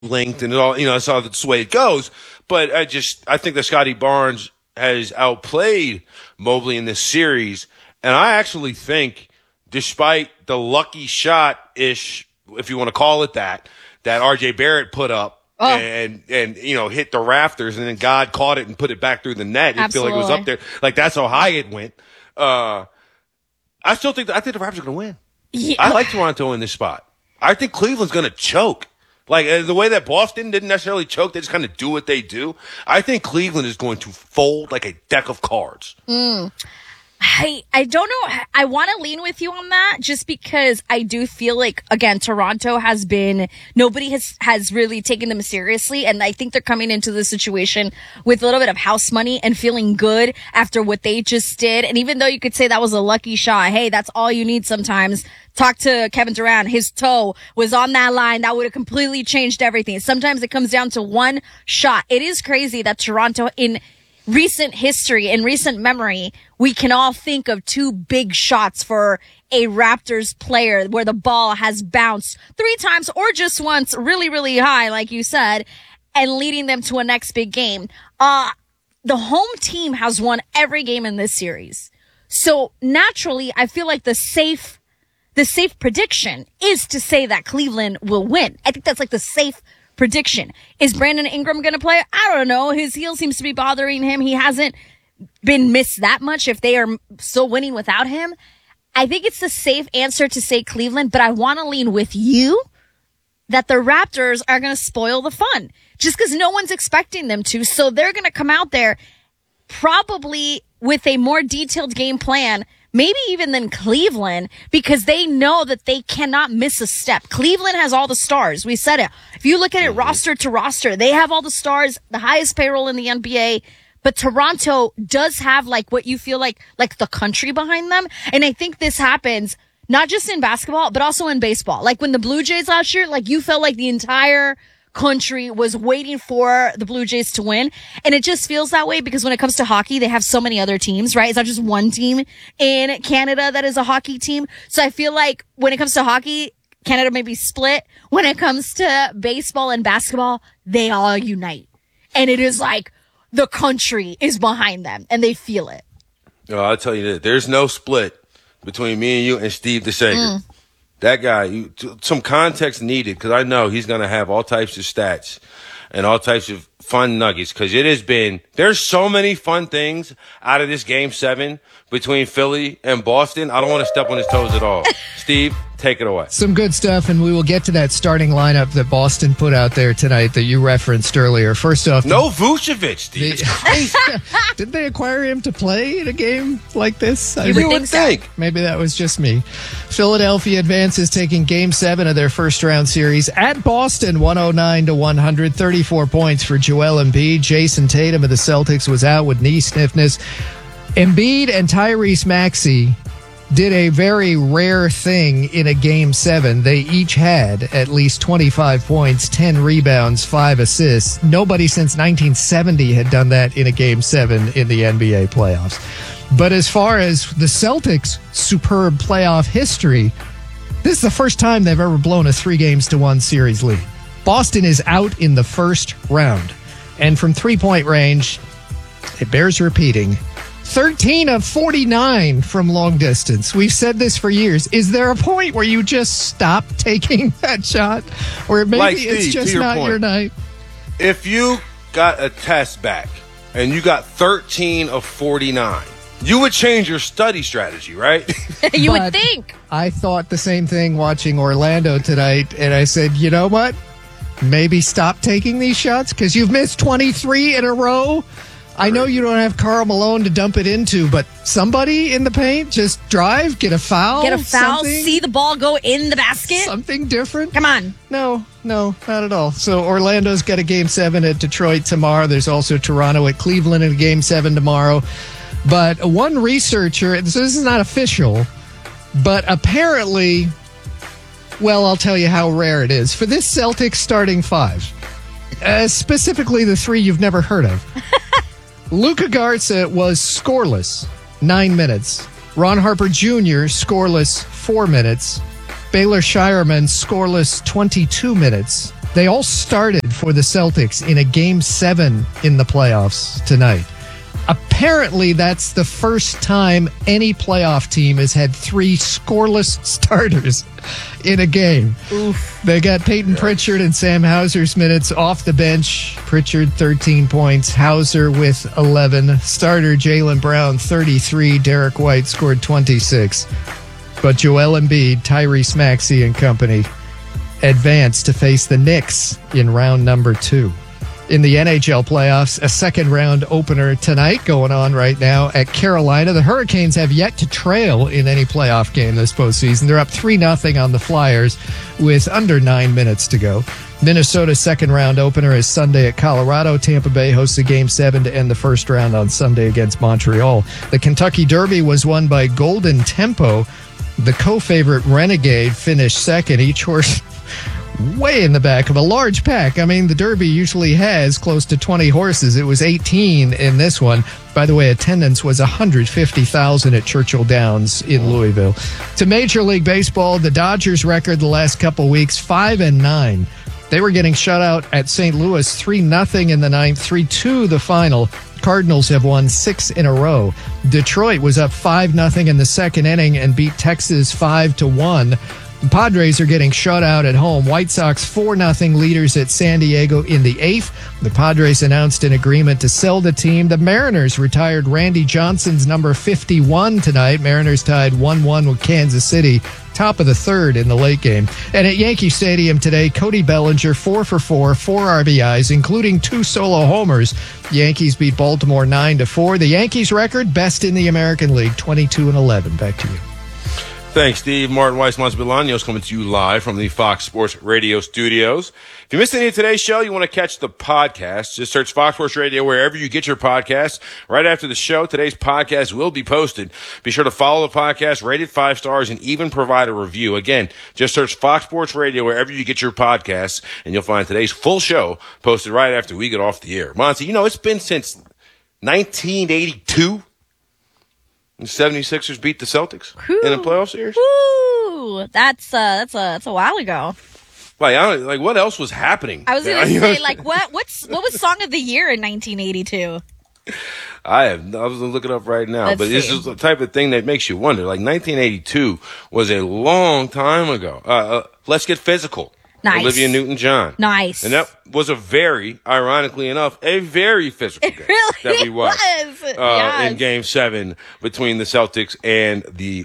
linked and it all, that's all the way it goes. But I think that Scotty Barnes has outplayed Mobley in this series. And I actually think, despite the lucky shot-ish, if you want to call it that RJ Barrett put up, and hit the rafters, and then God caught it and put it back through the net. You feel like it was up there. Like, that's how high it went. I think the Raptors are going to win. Yeah. I like Toronto in this spot. I think Cleveland's going to choke. Like, the way that Boston didn't necessarily choke, they just kind of do what they do. I think Cleveland is going to fold like a deck of cards. I don't know. I want to lean with you on that just because I do feel like, again, Toronto nobody has really taken them seriously. And I think they're coming into the situation with a little bit of house money and feeling good after what they just did. And even though you could say that was a lucky shot, hey, that's all you need sometimes. Talk to Kevin Durant. His toe was on that line. That would have completely changed everything. Sometimes it comes down to one shot. It is crazy that Toronto, in recent history and recent memory, we can all think of two big shots for a Raptors player where the ball has bounced 3 times or just once really, really high, like you said, and leading them to a next big game. The home team has won every game in this series. So naturally, I feel like the safe prediction is to say that Cleveland will win. I think that's like the safe prediction. Is Brandon Ingram going to play? I don't know. His heel seems to be bothering him. He hasn't been missed that much if they are still winning without him. I think it's the safe answer to say Cleveland, but I want to lean with you that the Raptors are going to spoil the fun just because no one's expecting them to. So they're going to come out there probably with a more detailed game plan, maybe even than Cleveland, because they know that they cannot miss a step. Cleveland has all the stars. We said it. If you look at it roster to roster, they have all the stars, the highest payroll in the NBA. But Toronto does have like what you feel like the country behind them. And I think this happens not just in basketball, but also in baseball. Like when the Blue Jays last year, like you felt like the entire country was waiting for the Blue Jays to win. And it just feels that way because when it comes to hockey, they have so many other teams, right? It's not just one team in Canada that is a hockey team. So I feel like when it comes to hockey, Canada may be split. When it comes to baseball and basketball, they all unite. And it is like the country is behind them and they feel it. Oh, I'll tell you this. There's no split between me and you and Steve DeSager. That guy, some context needed, because I know he's going to have all types of stats and all types of fun nuggets, because there's so many fun things out of this Game 7 between Philly and Boston. I don't want to step on his toes at all. Steve, take it away. Some good stuff, and we will get to that starting lineup that Boston put out there tonight that you referenced earlier. First off, no Vucevic, Steve. It's crazy. Did they acquire him to play in a game like this? You would think. Maybe that was just me. Philadelphia advances, taking Game 7 of their first-round series at Boston, 109-100, 34 points for Joel Embiid. Jason Tatum of the Celtics was out with knee stiffness. Embiid and Tyrese Maxey did a very rare thing in a Game 7. They each had at least 25 points, 10 rebounds, 5 assists. Nobody since 1970 had done that in a Game 7 in the NBA playoffs. But as far as the Celtics' superb playoff history, this is the first time they've ever blown a 3-1 series lead. Boston is out in the first round. And from three-point range, it bears repeating, 13 of 49 from long distance. We've said this for years. Is there a point where you just stop taking that shot? Or maybe it's just not your night? If you got a test back and you got 13 of 49, you would change your study strategy, right? You would think. I thought the same thing watching Orlando tonight, and I said, you know what? Maybe stop taking these shots because you've missed 23 in a row. I know you don't have Karl Malone to dump it into, but somebody in the paint, just drive, get a foul. See the ball go in the basket. Something different. Come on. No, not at all. So Orlando's got a Game 7 at Detroit tomorrow. There's also Toronto at Cleveland in a Game 7 tomorrow. But one researcher, so this is not official, but apparently, well, I'll tell you how rare it is. For this Celtics starting 5, specifically the 3 you've never heard of, Luka Garza was scoreless 9 minutes. Ron Harper Jr. scoreless 4 minutes. Baylor Shireman scoreless 22 minutes. They all started for the Celtics in a Game 7 in the playoffs tonight. Apparently, that's the first time any playoff team has had 3 scoreless starters in a game. Oof. They got Peyton Pritchard and Sam Hauser's minutes off the bench. Pritchard, 13 points. Hauser with 11. Starter Jaylen Brown, 33. Derek White scored 26. But Joel Embiid, Tyrese Maxey and company advanced to face the Knicks in round number 2. In the NHL playoffs, a second-round opener tonight going on right now at Carolina. The Hurricanes have yet to trail in any playoff game this postseason. They're up 3-0 on the Flyers with under 9 minutes to go. Minnesota's second-round opener is Sunday at Colorado. Tampa Bay hosts a Game 7 to end the first round on Sunday against Montreal. The Kentucky Derby was won by Golden Tempo. The co-favorite Renegade finished second. Each horse way in the back of a large pack. I mean, the Derby usually has close to 20 horses. It was 18 in this one. By the way, attendance was 150,000 at Churchill Downs in Louisville. To Major League Baseball, the Dodgers record the last couple weeks, 5-9. They were getting shut out at St. Louis 3-0 in the ninth, 3-2 the final. Cardinals have won 6 in a row. Detroit was up 5-0 in the second inning and beat Texas 5-1. The Padres are getting shut out at home. White Sox 4-0 leaders at San Diego in the 8th. The Padres announced an agreement to sell the team. The Mariners retired Randy Johnson's number 51 tonight. Mariners tied 1-1 with Kansas City. Top of the third in the late game. And at Yankee Stadium today, Cody Bellinger 4 for 4 RBIs, including 2 solo homers. Yankees beat Baltimore 9-4. The Yankees record, best in the American League, 22-11. Back to you. Thanks, Steve. Martin Weiss Bolaños coming to you live from the Fox Sports Radio studios. If you missed any of today's show, you want to catch the podcast, just search Fox Sports Radio wherever you get your podcasts. Right after the show, today's podcast will be posted. Be sure to follow the podcast, rate it 5 stars, and even provide a review. Again, just search Fox Sports Radio wherever you get your podcasts, and you'll find today's full show posted right after we get off the air. Monty, you know, it's been since 1982. The 76ers beat the Celtics in a playoff series. Woo! That's a while ago. Like, what else was happening? I was going to say, like, what was Song of the Year in 1982? I was going to look it up right now, but this is the type of thing that makes you wonder. Like, 1982 was a long time ago. Let's Get Physical. Nice. Olivia Newton-John. Nice. And that was ironically enough, a very physical game that we watched in Game 7 between the Celtics and the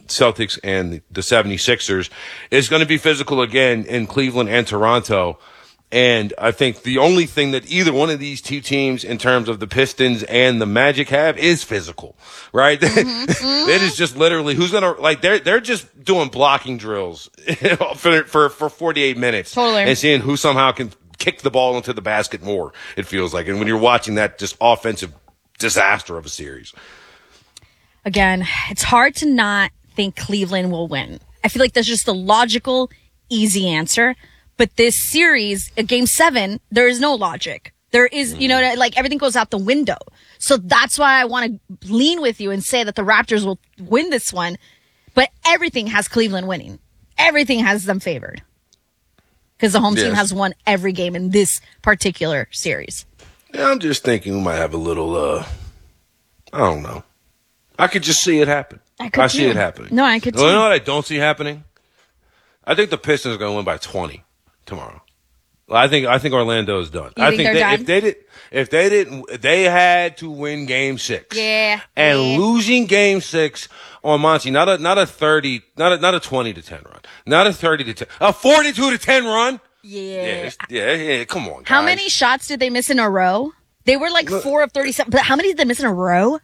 76ers. It's going to be physical again in Cleveland and Toronto. And I think the only thing that either one of these two teams in terms of the Pistons and the Magic have is physical, right? It is just literally who's going to, like, they're just doing blocking drills for 48 minutes. Totally. And seeing who somehow can kick the ball into the basket more, it feels like. And when you're watching that just offensive disaster of a series. Again, it's hard to not think Cleveland will win. I feel like that's just the logical, easy answer. But this series, Game 7, there is no logic. There is, like everything goes out the window. So that's why I want to lean with you and say that the Raptors will win this one. But everything has Cleveland winning. Everything has them favored. Because the home team has won every game in this particular series. Yeah, I'm just thinking we might have a little, I don't know. I could just see it happen. I see it happening. No, I could too. You know what I don't see happening? I think the Pistons are going to win by 20 tomorrow. I think Orlando is done. You I think think they're done? if they had to win Game 6. Yeah. And losing Game 6 on Monty, not a 20 to 10 run, not a 30 to 10, a 42 to 10 run. Yeah. Come on, guys. How many shots did they miss in a row? They were like 4 of 37. But how many did they miss in a row?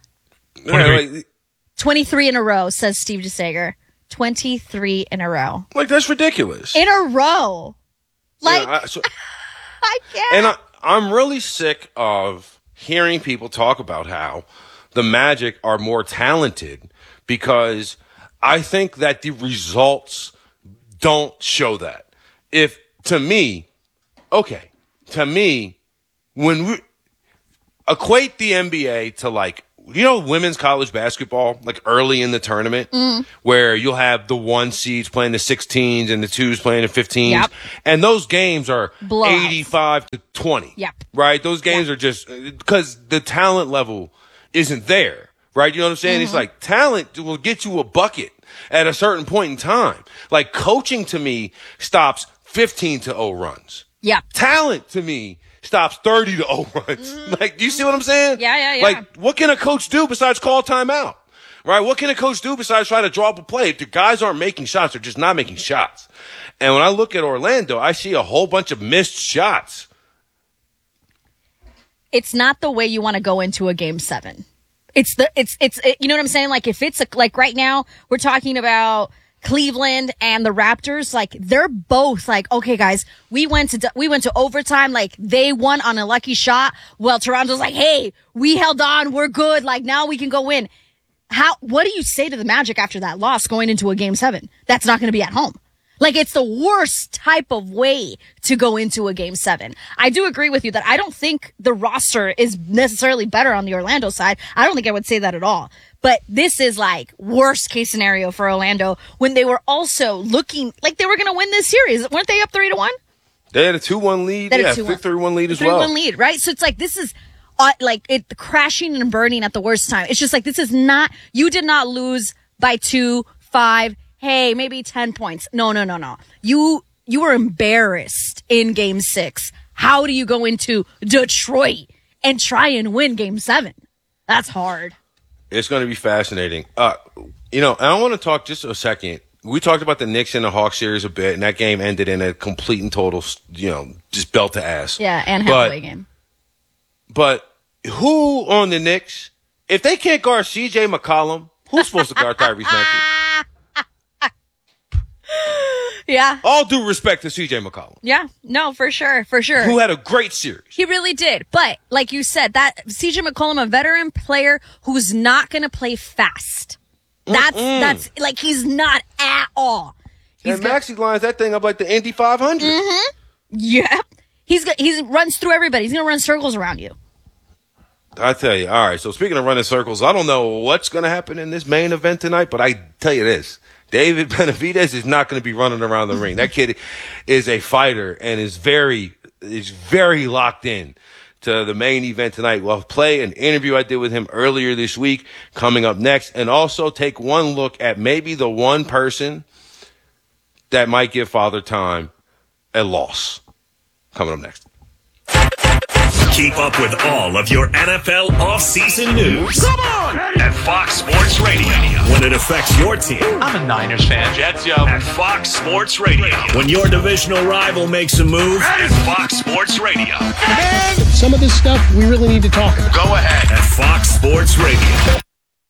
23 in a row, says Steve DeSager. 23 in a row. Like, that's ridiculous. In a row. Like, I can't. And I'm really sick of hearing people talk about how the Magic are more talented because I think that the results don't show that. To me, when we equate the NBA to like women's college basketball, like early in the tournament, where you'll have the 1 seeds playing the 16s and the 2s playing the 15s. Yep. And those games are Blowouts. 85-20. Yep. Right? Those games are just because the talent level isn't there. Right? You know what I'm saying? It's like talent will get you a bucket at a certain point in time. Like coaching to me stops 15-0 runs. Yeah. Talent to me stops 30-0 runs. Like, do you see what I'm saying? Yeah. Like, what can a coach do besides call timeout? Right? What can a coach do besides try to draw up a play? If the guys aren't making shots, they're just not making shots. And when I look at Orlando, I see a whole bunch of missed shots. It's not the way you want to go into a game 7. It's you know what I'm saying? Like if it's like right now we're talking about Cleveland and the Raptors, like they're both like, okay guys, we went to overtime, like they won on a lucky shot. Well, Toronto's like, hey, we held on, we're good, like now we can go win. What do you say to the Magic after that loss going into a game 7? That's not going to be at home. Like it's the worst type of way to go into a game 7. I do agree with you that I don't think the roster is necessarily better on the Orlando side. I don't think I would say that at all. But this is like worst case scenario for Orlando when they were also looking like they were going to win this series. Weren't they up 3-1? They had a 2-1 lead. Yeah, 3-1 lead as well. 3-1 lead, right? So it's like this is like it crashing and burning at the worst time. It's just like this is not, you did not lose by 2, 5, hey, maybe 10 points. No. You were embarrassed in game 6. How do you go into Detroit and try and win game 7? That's hard. It's going to be fascinating. And I want to talk just a second. We talked about the Knicks and the Hawks series a bit, and that game ended in a complete and total, just belt to ass. Yeah, and halfway game. But who on the Knicks, if they can't guard C.J. McCollum, who's supposed to guard Tyrese Maxey? Yeah. All due respect to C.J. McCollum. Yeah. No, for sure. Who had a great series. He really did. But like you said, that C.J. McCollum, a veteran player who's not going to play fast. That's like he's not at all. Maxey lines that thing up like the Indy 500. Mm-hmm. Yeah. He runs through everybody. He's going to run circles around you. I tell you. All right. So speaking of running circles, I don't know what's going to happen in this main event tonight, but I tell you this. David Benavidez is not going to be running around the ring. That kid is a fighter and is very locked in to the main event tonight. We'll play an interview I did with him earlier this week coming up next, and also take one look at maybe the one person that might give Father Time a loss. Coming up next. Keep up with all of your NFL offseason news. Come on! At Fox Sports Radio. When it affects your team. I'm a Niners fan. Jets, yo. At Fox Sports Radio. When your divisional rival makes a move. At Fox Sports Radio. And some of this stuff we really need to talk about. Go ahead. At Fox Sports Radio.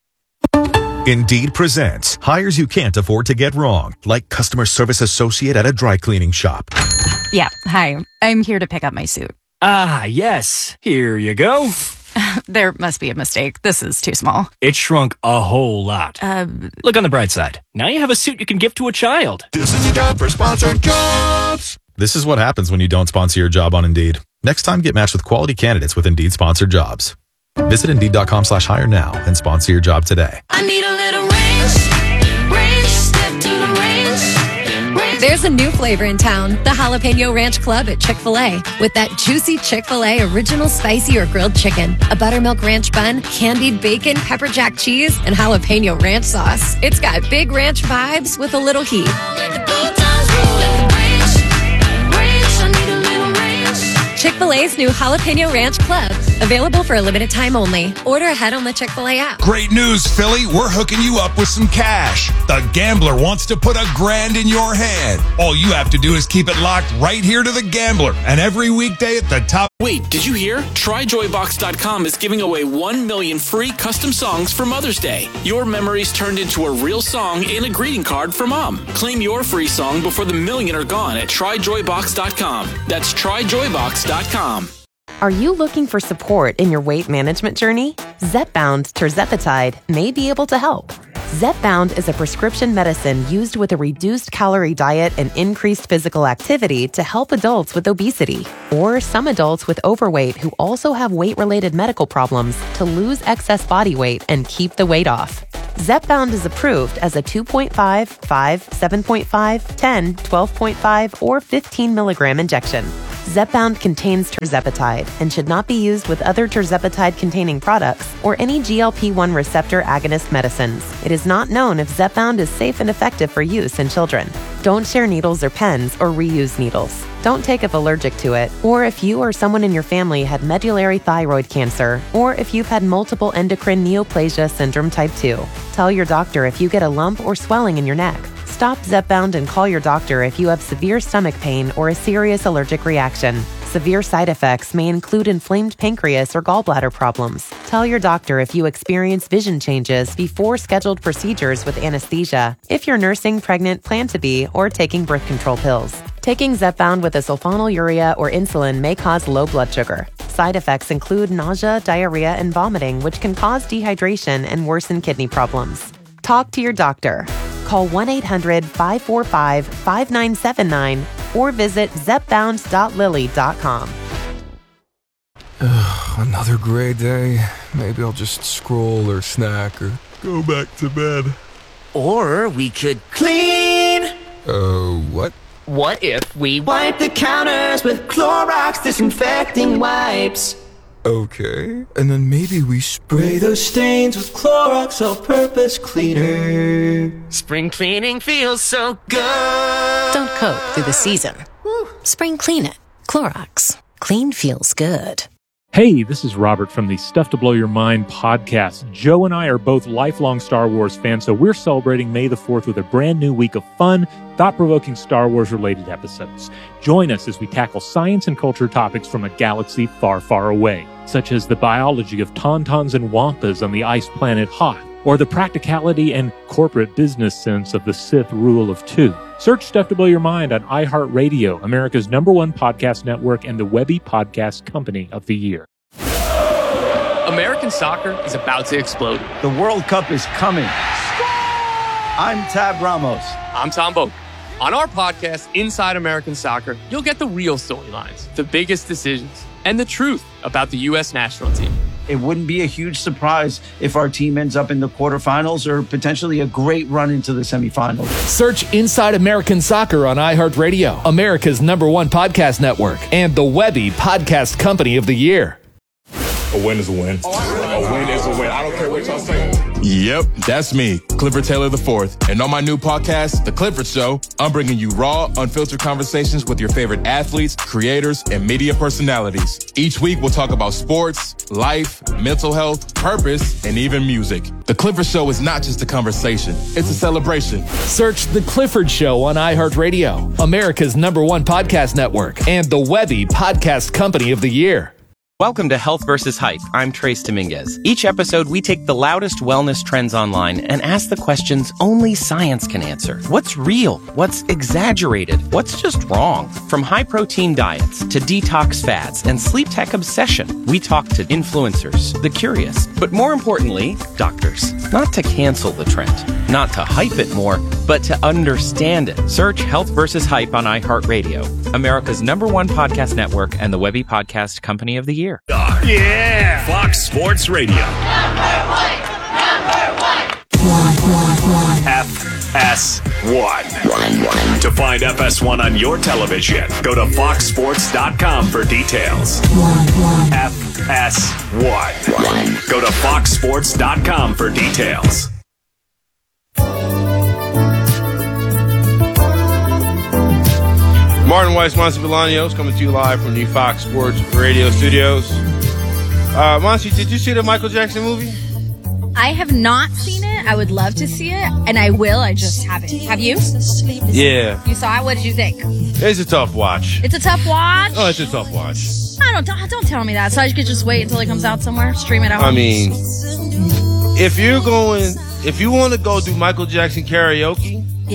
Indeed presents hires you can't afford to get wrong, like customer service associate at a dry cleaning shop. Yeah, hi. I'm here to pick up my suit. Ah, yes. Here you go. There must be a mistake. This is too small. It shrunk a whole lot. Look on the bright side. Now you have a suit you can give to a child. This is your job for sponsored jobs. This is what happens when you don't sponsor your job on Indeed. Next time, get matched with quality candidates with Indeed sponsored jobs. Visit Indeed.com/hire now and sponsor your job today. I need a little range, step to the range. There's a new flavor in town, the Jalapeno Ranch Club at Chick-fil-A. With that juicy Chick-fil-A original spicy or grilled chicken, a buttermilk ranch bun, candied bacon, pepper jack cheese, and jalapeno ranch sauce. It's got big ranch vibes with a little heat. Chick-fil-A's new Jalapeno Ranch Club. Available for a limited time only. Order ahead on the Chick-fil-A app. Great news, Philly. We're hooking you up with some cash. The Gambler wants to put $1,000 in your hand. All you have to do is keep it locked right here to the Gambler. And every weekday at the top. Wait, did you hear? TryJoyBox.com is giving away 1 million free custom songs for Mother's Day. Your memories turned into a real song and a greeting card for Mom. Claim your free song before the million are gone at TryJoyBox.com. That's TryJoyBox.com. Are you looking for support in your weight management journey? Zepbound tirzepatide may be able to help. Zepbound is a prescription medicine used with a reduced calorie diet and increased physical activity to help adults with obesity or some adults with overweight who also have weight-related medical problems to lose excess body weight and keep the weight off. Zepbound is approved as a 2.5, 5, 7.5, 10, 12.5, or 15 milligram injection. Zepbound contains tirzepatide and should not be used with other tirzepatide-containing products or any GLP-1 receptor agonist medicines. It is not known if Zepbound is safe and effective for use in children. Don't share needles or pens or reuse needles. Don't take if allergic to it, or if you or someone in your family had medullary thyroid cancer, or if you've had multiple endocrine neoplasia syndrome type 2. Tell your doctor if you get a lump or swelling in your neck. Stop Zepbound and call your doctor if you have severe stomach pain or a serious allergic reaction. Severe side effects may include inflamed pancreas or gallbladder problems. Tell your doctor if you experience vision changes before scheduled procedures with anesthesia, if you're nursing, pregnant, plan to be, or taking birth control pills. Taking Zepbound with a sulfonylurea or insulin may cause low blood sugar. Side effects include nausea, diarrhea, and vomiting, which can cause dehydration and worsen kidney problems. Talk to your doctor. Call 1-800-545-5979 or visit zepbound.lilly.com. Another gray day. Maybe I'll just scroll or snack or go back to bed. Or we could clean. What? What if we wipe the counters with Clorox disinfecting wipes? Okay, and then maybe we spray those stains with Clorox all-purpose cleaner. Spring cleaning feels so good. Don't cope through the season. Spring clean it. Clorox. Clean feels good. Hey, this is Robert from the Stuff to Blow Your Mind podcast. Joe and I are both lifelong Star Wars fans, so we're celebrating May the 4th with a brand new week of fun, thought-provoking Star Wars-related episodes. Join us as we tackle science and culture topics from a galaxy far, far away, such as the biology of tauntauns and wampas on the ice planet Hoth, or the practicality and corporate business sense of the Sith Rule of Two. Search Stuff to Blow Your Mind on iHeartRadio, America's #1 podcast network and the Webby Podcast Company of the Year. American soccer is about to explode. The World Cup is coming. I'm Tab Ramos. I'm Tom Boak. On our podcast, Inside American Soccer, you'll get the real storylines, the biggest decisions, and the truth about the U.S. national team. It wouldn't be a huge surprise if our team ends up in the quarterfinals or potentially a great run into the semifinals. Search Inside American Soccer on iHeartRadio, America's #1 podcast network, and the Webby Podcast Company of the Year. A win is a win. A win is a win. I don't care what y'all say. Yep, that's me, Clifford Taylor IV. And on my new podcast, The Clifford Show, I'm bringing you raw, unfiltered conversations with your favorite athletes, creators, and media personalities. Each week, we'll talk about sports, life, mental health, purpose, and even music. The Clifford Show is not just a conversation. It's a celebration. Search The Clifford Show on iHeartRadio, America's #1 podcast network, and the Webby Podcast Company of the Year. Welcome to Health vs. Hype. I'm Trace Dominguez. Each episode, we take the loudest wellness trends online and ask the questions only science can answer. What's real? What's exaggerated? What's just wrong? From high-protein diets to detox fads and sleep tech obsession, we talk to influencers, the curious, but more importantly, doctors. Not to cancel the trend, not to hype it more, but to understand it. Search Health vs. Hype on iHeartRadio, America's #1 podcast network and the Webby Podcast Company of the Year. Yeah! Fox Sports Radio. FS1. To find FS1 on your television, go to foxsports.com for details. FS1. Go to foxsports.com for details. Martin Weiss, Monty Bolaños coming to you live from the Fox Sports Radio studios. Monty, did you see the Michael Jackson movie? I have not seen it. I would love to see it, and I will. I just haven't. Have you? Yeah. You saw it? What did you think? It's a tough watch. It's a tough watch? Oh, it's a tough watch. Don't tell me that. So I could just wait until it comes out somewhere? Stream it at home? I mean, if you want to go do Michael Jackson karaoke, yes,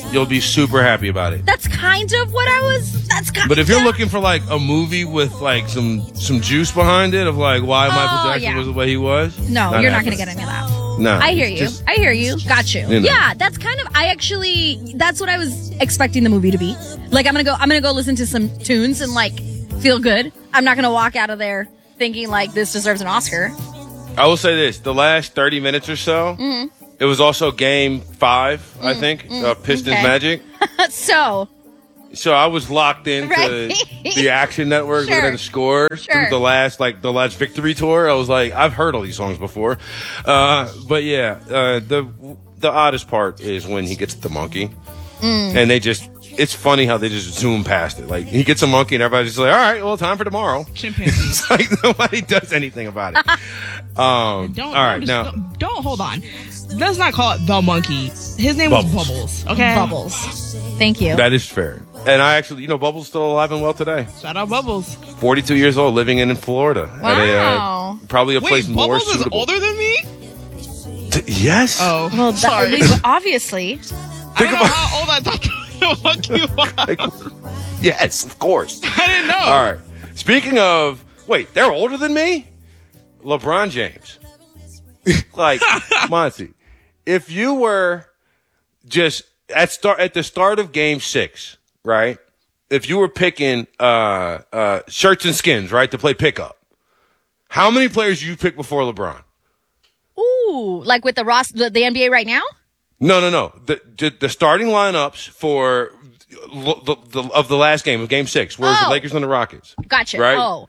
You'll be super happy about it. That's kind of what I was. But if you're looking for like a movie with like some juice behind it of like why Michael Jackson was the way he was, no, you're not going to get any of that. No, I hear you. I hear you. Got you. Yeah, that's kind of. That's what I was expecting the movie to be. Like I'm gonna go listen to some tunes and like feel good. I'm not gonna walk out of there thinking like this deserves an Oscar. I will say this: the last 30 minutes or so, it was also Game 5, I think, Pistons Magic. So I was locked into the Action Network looking at the scores through the last victory tour. I was like, I've heard all these songs before. But yeah, the oddest part is when he gets the monkey. And it's funny how they just zoom past it. Like, he gets a monkey and everybody's just like, all right, well, time for tomorrow. It's like nobody does anything about it. Don't hold on. Let's not call it the monkey. His name was Bubbles. Okay? Bubbles. Thank you. That is fair. And I actually, Bubbles still alive and well today. Shout out Bubbles. 42 years old, living in Florida. Wow. At probably a place more Bubbles suitable. Bubbles is older than me? Yes. Oh, well, sorry. Obviously. I don't know how old I thought the monkey was. Yes, of course. I didn't know. All right. Speaking of, wait, they're older than me? LeBron James. Like, Monty, if you were just at the start of Game 6, right? If you were picking shirts and skins, right, to play pickup, how many players do you pick before LeBron? Ooh, like with the NBA right now? No. The starting lineups for the last game of Game 6, where it was the Lakers and the Rockets. Gotcha. Right?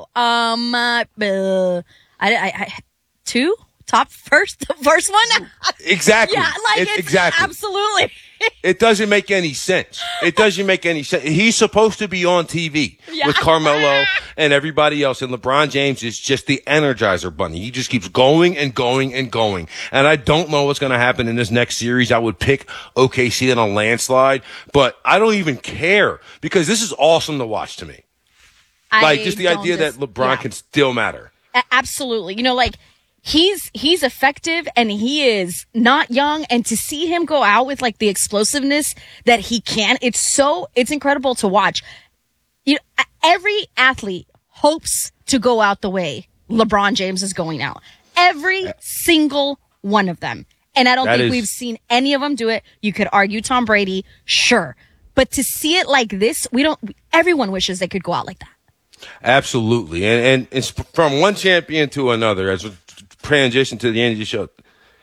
Two top first one. Exactly. Yeah, exactly. Absolutely. It doesn't make any sense. He's supposed to be on TV with Carmelo and everybody else, and LeBron James is just the Energizer Bunny. He just keeps going and going and going. And I don't know what's going to happen in this next series. I would pick OKC in a landslide, but I don't even care because this is awesome to watch to me. Just the idea that LeBron can still matter. Absolutely. He's effective and he is not young, and to see him go out with like the explosiveness that he can, it's incredible to watch. Every athlete hopes to go out the way LeBron James is going out. Every single one of them. And I don't think we've seen any of them do it. You could argue Tom Brady, sure. But to see it like this, everyone wishes they could go out like that. Absolutely. And it's from one champion to another as we transition to the end of the show.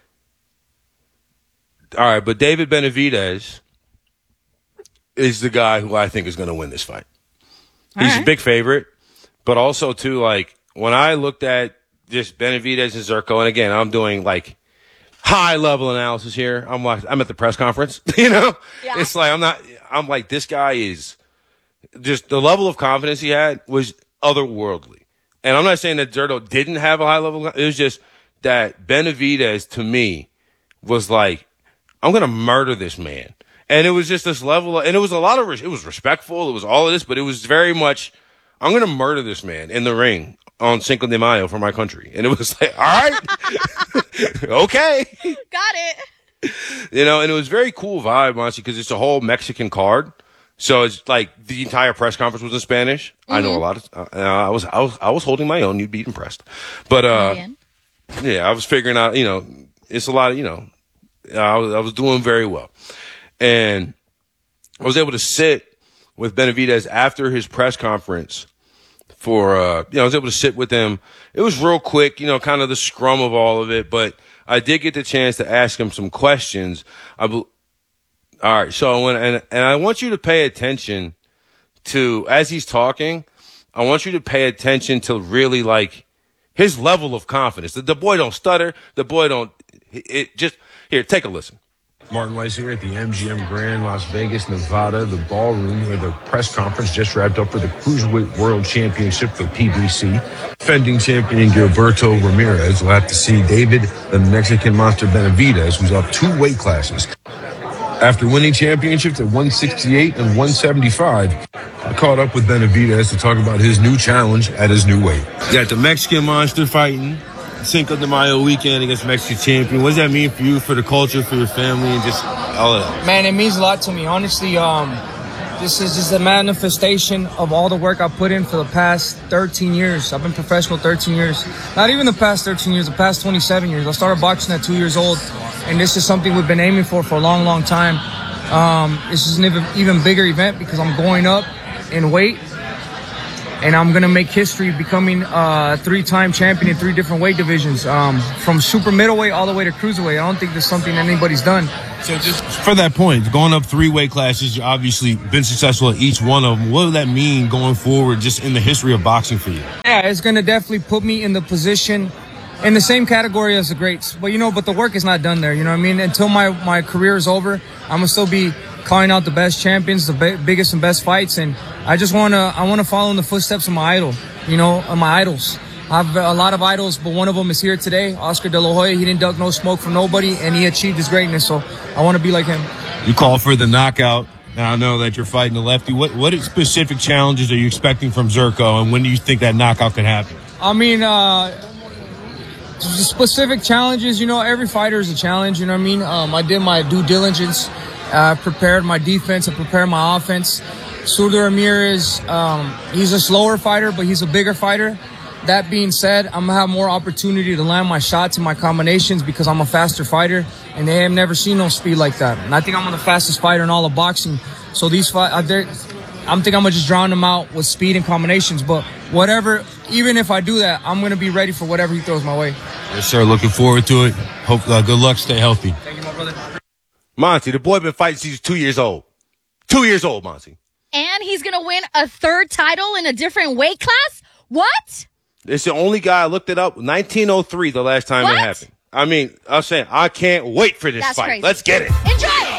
All right, but David Benavidez is the guy who I think is going to win this fight. He's a big favorite, but also, too, like, when I looked at just Benavidez and Zerko, and again, I'm doing, like, high-level analysis here. I'm at the press conference, Yeah. It's like, I'm like, this guy is just, the level of confidence he had was otherworldly. And I'm not saying that Zerko didn't have a high level. It was just that Benavidez, to me, was like, I'm going to murder this man. And it was just this level and it was it was respectful. It was all of this, but it was very much, I'm going to murder this man in the ring on Cinco de Mayo for my country. And it was like, all right, okay. Got it. And it was very cool vibe, honestly, because it's a whole Mexican card. So it's like the entire press conference was in Spanish. I know a lot of, I was holding my own. You'd be impressed. But, yeah, I was figuring out, it's a lot of, I was doing very well. And I was able to sit with Benavidez after his press conference for, I was able to sit with him. It was real quick, kind of the scrum of all of it, but I did get the chance to ask him some questions. All right. So and I want you to pay attention to, as he's talking, I want you to pay attention to really like his level of confidence. The boy don't stutter. The boy don't, here, take a listen. Martin Weiss here at the MGM Grand, Las Vegas, Nevada, the ballroom where the press conference just wrapped up for the Cruiserweight World Championship for PBC. Defending champion Gilberto Ramirez will have to see David, the Mexican monster Benavidez, who's up 2 weight classes. After winning championships at 168 and 175, I caught up with Benavidez to talk about his new challenge at his new weight. You got the Mexican monster fighting Cinco de Mayo weekend against Mexican champion. What does that mean for you, for the culture, for your family, and just all of that? Man, it means a lot to me. Honestly, this is just a manifestation of all the work I put in for the past 13 years. I've been professional 13 years. Not even the past 13 years, the past 27 years. I started boxing at 2 years old, and this is something we've been aiming for a long, long time. This is an even bigger event because I'm going up in weight, and I'm going to make history becoming a 3-time champion in 3 different weight divisions, from super middleweight all the way to cruiserweight. I don't think there's something anybody's done. So just for that point, going up 3 weight classes, you've obviously been successful at each one of them. What would that mean going forward just in the history of boxing for you? Yeah, it's going to definitely put me in the position, in the same category as the greats. But, but the work is not done there, you know what I mean? Until my career is over, I'm going to still be calling out the best champions, the biggest and best fights. And I just want to follow in the footsteps of my idol, of my idols. I have a lot of idols, but one of them is here today, Oscar De La Hoya. He didn't duck no smoke from nobody, and he achieved his greatness. So I want to be like him. You called for the knockout. Now I know that you're fighting the lefty. What specific challenges are you expecting from Zherko, and when do you think that knockout could happen? I mean, specific challenges, every fighter is a challenge, you know what I mean? I did my due diligence, prepared my defense and prepared my offense. Zurdo Ramirez, he's a slower fighter, but he's a bigger fighter. That being said, I'm going to have more opportunity to land my shots and my combinations because I'm a faster fighter, and they have never seen no speed like that. And I think I'm the fastest fighter in all of boxing. So these fights, I'm going to just drown them out with speed and combinations. But whatever, even if I do that, I'm going to be ready for whatever he throws my way. Yes, sir. Looking forward to it. Hope good luck. Stay healthy. Thank you, my brother. Monty, the boy been fighting since he's 2 years old. 2 years old, Monty. And he's going to win a 3rd title in a different weight class? What? It's the only guy I looked it up. 1903, the last time it happened. I mean, I'm saying I can't wait for this fight. Crazy. Let's get it. Enjoy it.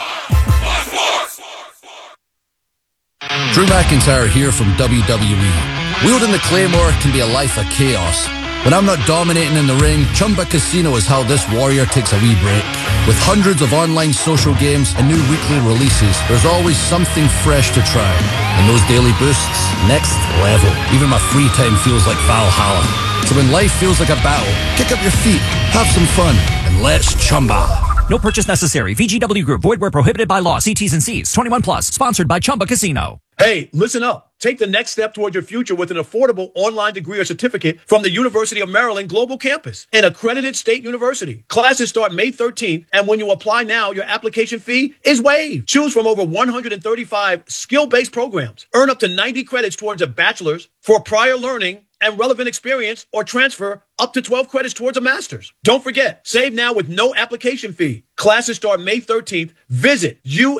Drew McIntyre here from WWE. Wielding the Claymore can be a life of chaos. When I'm not dominating in the ring, Chumba Casino is how this warrior takes a wee break. With hundreds of online social games and new weekly releases, there's always something fresh to try. And those daily boosts, next level. Even my free time feels like Valhalla. So when life feels like a battle, kick up your feet, have some fun, and let's Chumba. No purchase necessary. VGW Group. Void where prohibited by law. See T's and C's. 21 plus. Sponsored by Chumba Casino. Hey, listen up. Take the next step toward your future with an affordable online degree or certificate from the University of Maryland Global Campus, an accredited state university. Classes start May 13th, and when you apply now, your application fee is waived. Choose from over 135 skill-based programs. Earn up to 90 credits towards a bachelor's for prior learning and relevant experience, or transfer up to 12 credits towards a master's. Don't forget, save now with no application fee. Classes start May 13th. Visit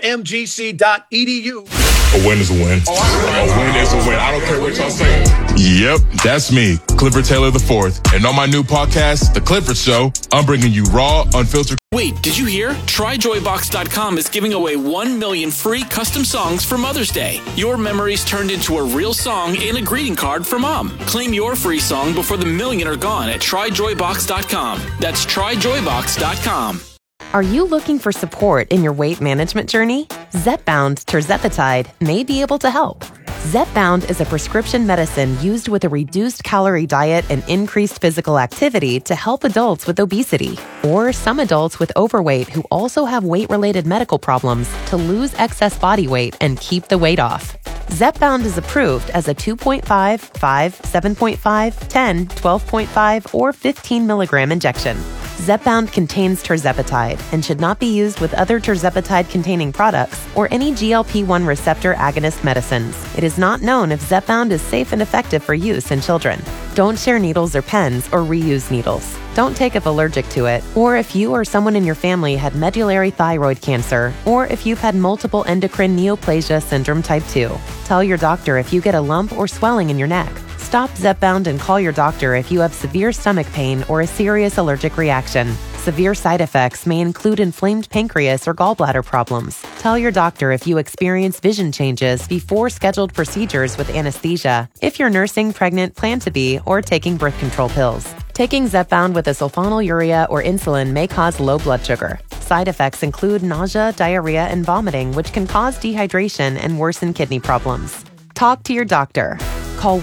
umgc.edu. A win is a win. A win is a win. I don't care what y'all say. Yep, that's me, Clifford Taylor IV. And on my new podcast, The Clifford Show, I'm bringing you raw, unfiltered. Wait, did you hear? TryJoyBox.com is giving away 1 million free custom songs for Mother's Day. Your memories turned into a real song and a greeting card for Mom. Claim your free song before the million are gone at TryJoyBox.com. That's TryJoyBox.com. Are you looking for support in your weight management journey? Zepbound tirzepatide may be able to help. Zepbound is a prescription medicine used with a reduced calorie diet and increased physical activity to help adults with obesity or some adults with overweight who also have weight-related medical problems to lose excess body weight and keep the weight off. Zepbound is approved as a 2.5, 5, 7.5, 10, 12.5, or 15 milligram injection. Zepbound contains tirzepatide and should not be used with other tirzepatide-containing products or any GLP-1 receptor agonist medicines. It is not known if Zepbound is safe and effective for use in children. Don't share needles or pens or reuse needles. Don't take if allergic to it, or if you or someone in your family had medullary thyroid cancer, or if you've had multiple endocrine neoplasia syndrome type 2. Tell your doctor if you get a lump or swelling in your neck. Stop Zepbound and call your doctor if you have severe stomach pain or a serious allergic reaction. Severe side effects may include inflamed pancreas or gallbladder problems. Tell your doctor if you experience vision changes before scheduled procedures with anesthesia, if you're nursing, pregnant, plan to be, or taking birth control pills. Taking Zepbound with a sulfonylurea or insulin may cause low blood sugar. Side effects include nausea, diarrhea, and vomiting, which can cause dehydration and worsen kidney problems. Talk to your doctor. Call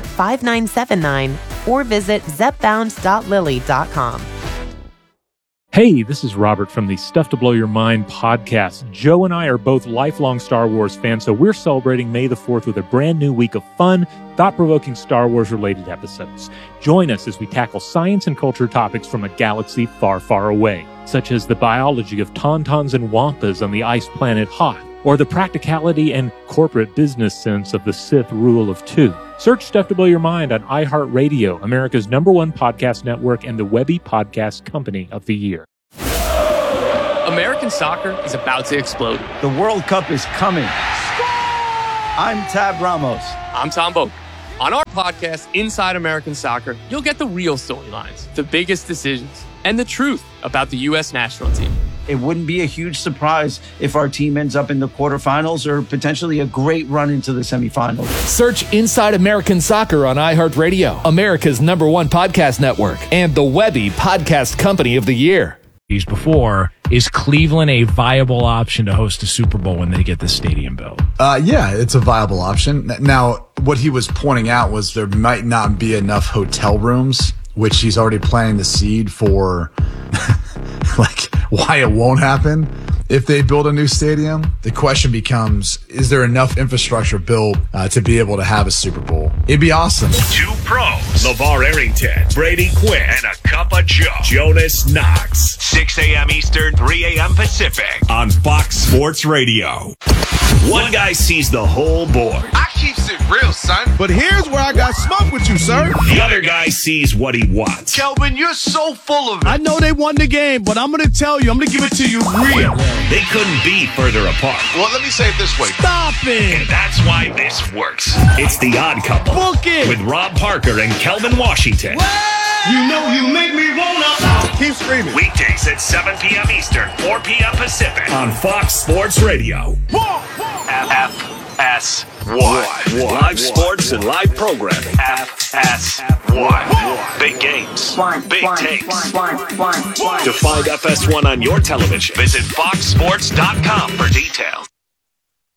1-800-545-5979 or visit zepbound.lilly.com. Hey, this is Robert from the Stuff to Blow Your Mind podcast. Joe and I are both lifelong Star Wars fans, so we're celebrating May the 4th with a brand new week of fun, thought-provoking Star Wars-related episodes. Join us as we tackle science and culture topics from a galaxy far, far away, such as the biology of tauntauns and wampas on the ice planet Hoth, or the practicality and corporate business sense of the Sith Rule of Two. Search Stuff to Blow Your Mind on iHeartRadio, America's #1 podcast network and the Webby Podcast Company of the Year. American soccer is about to explode. The World Cup is coming. I'm Tab Ramos. I'm Tom Boak. On our podcast, Inside American Soccer, you'll get the real storylines, the biggest decisions, and the truth about the U.S. national team. It wouldn't be a huge surprise if our team ends up in the quarterfinals or potentially a great run into the semifinals. Search Inside American Soccer on iHeartRadio, America's #1 podcast network, and the Webby Podcast Company of the Year. Before, is Cleveland a viable option to host a Super Bowl when they get the stadium built? Yeah, it's a viable option. Now, what he was pointing out was there might not be enough hotel rooms, which he's already planting the seed for, like, why it won't happen if they build a new stadium. The question becomes, is there enough infrastructure built to be able to have a Super Bowl? It'd be awesome. Two pros, LeVar Arrington, Brady Quinn, and a cup of Joe, Jonas Knox. 6 a.m. Eastern, 3 a.m. Pacific on Fox Sports Radio. One guy sees the whole board. I keeps it real, son. But here's where I got smoke with you, sir. The other guy sees what he wants. Kelvin, you're so full of it. I know they won the game, but I'm going to tell you, I'm going to give it to you real. They couldn't be further apart. Well, let me say it this way. Stop it. And that's why this works. It's The Odd Couple. Book it. With Rob Parker and Kelvin Washington. You know you make me wanna. Keep screaming. Weekdays at 7 p.m. Eastern, 4 p.m. Pacific on Fox Sports Radio. FS1. Live sports and live programming. FS1. Big games. Big takes. To find FS1 on your television, visit foxsports.com for details.